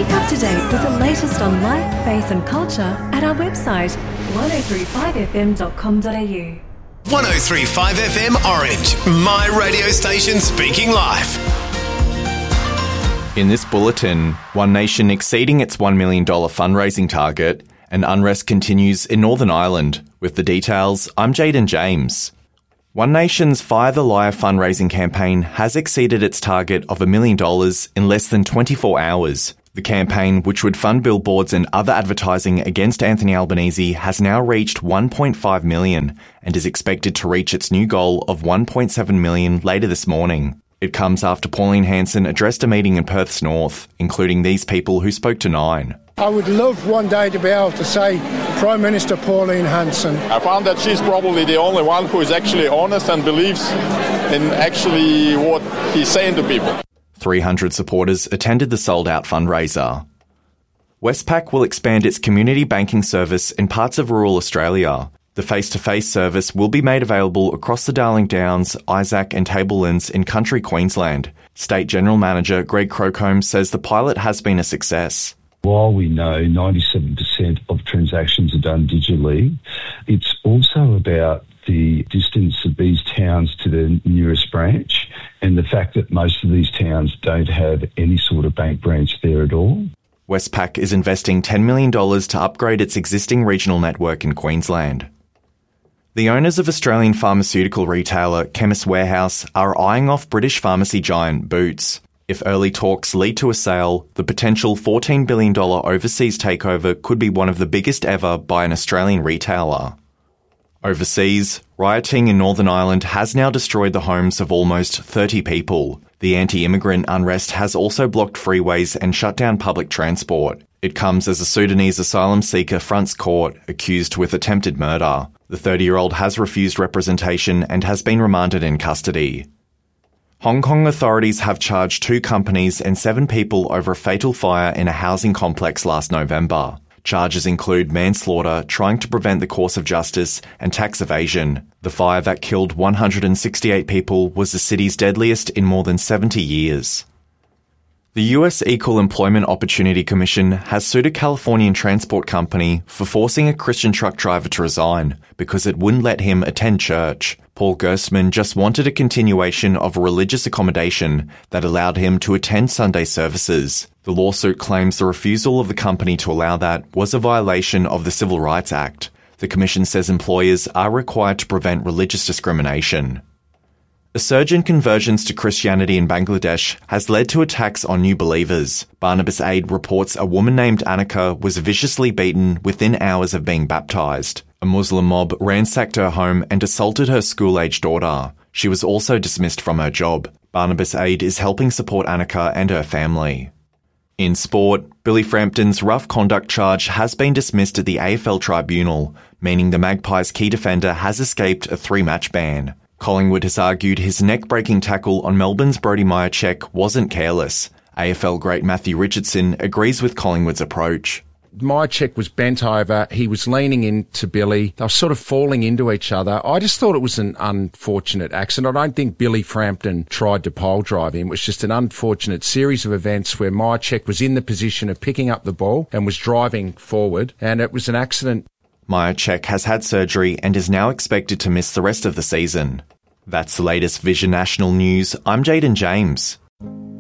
Keep up to date with the latest on life, faith and culture at our website 1035fm.com.au. 1035 FM Orange, my radio station speaking life. In this bulletin, One Nation exceeding its $1 million fundraising target, and unrest continues in Northern Ireland. With the details, I'm Jaden James. One Nation's Fire the Liar fundraising campaign has exceeded its target of $1 million in less than 24 hours. The campaign, which would fund billboards and other advertising against Anthony Albanese, has now reached $1.5 million and is expected to reach its new goal of $1.7 million later this morning. It comes after Pauline Hanson addressed a meeting in Perth's North, including these people who spoke to Nine. I would love one day to be able to say Prime Minister Pauline Hanson. I found that she's probably the only one who is actually honest and believes in actually what he's saying to people. 300 supporters attended the sold-out fundraiser. Westpac will expand its community banking service in parts of rural Australia. The face-to-face service will be made available across the Darling Downs, Isaac and Tablelands in country Queensland. State General Manager Greg Crocombe says the pilot has been a success. While we know 97% of transactions are done digitally, it's also about the distance of these towns to the nearest branch and the fact that most of these towns don't have any sort of bank branch there at all. Westpac is investing $10 million to upgrade its existing regional network in Queensland. The owners of Australian pharmaceutical retailer Chemist Warehouse are eyeing off British pharmacy giant Boots. If early talks lead to a sale, the potential $14 billion overseas takeover could be one of the biggest ever by an Australian retailer. Overseas, rioting in Northern Ireland has now destroyed the homes of almost 30 people. The anti-immigrant unrest has also blocked freeways and shut down public transport. It comes as a Sudanese asylum seeker fronts court accused with attempted murder. The 30-year-old has refused representation and has been remanded in custody. Hong Kong authorities have charged 2 companies and 7 people over a fatal fire in a housing complex last November. Charges include manslaughter, trying to prevent the course of justice, and tax evasion. The fire that killed 168 people was the city's deadliest in more than 70 years. The US Equal Employment Opportunity Commission has sued a Californian transport company for forcing a Christian truck driver to resign because it wouldn't let him attend church. Paul Gerstmann just wanted a continuation of a religious accommodation that allowed him to attend Sunday services. The lawsuit claims the refusal of the company to allow that was a violation of the Civil Rights Act. The Commission says employers are required to prevent religious discrimination. A surge in conversions to Christianity in Bangladesh has led to attacks on new believers. Barnabas Aid reports a woman named Annika was viciously beaten within hours of being baptised. A Muslim mob ransacked her home and assaulted her school-aged daughter. She was also dismissed from her job. Barnabas Aid is helping support Annika and her family. In sport, Billy Frampton's rough conduct charge has been dismissed at the AFL Tribunal, meaning the Magpies' key defender has escaped a 3-match ban. Collingwood has argued his neck-breaking tackle on Melbourne's Brodie Mihocek wasn't careless. AFL great Matthew Richardson agrees with Collingwood's approach. Mihocek was bent over, he was leaning into Billy, they were sort of falling into each other. I just thought it was an unfortunate accident. I don't think Billy Frampton tried to pole drive him. It was just an unfortunate series of events where Mihocek was in the position of picking up the ball and was driving forward, and it was an accident. Mihocek has had surgery and is now expected to miss the rest of the season. That's the latest Vision National News. I'm Jaden James.